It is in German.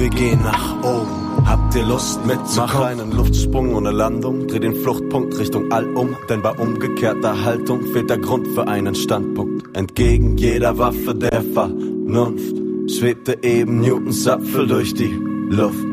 wir gehen nach oben. Habt ihr Lust mitzukommen? Mach einen Luftsprung ohne Landung, dreh den Fluchtpunkt Richtung All um, denn bei umgekehrter Haltung fehlt der Grund für einen Standpunkt. Entgegen jeder Waffe der Vernunft schwebte eben Newtons Apfel durch die Luft.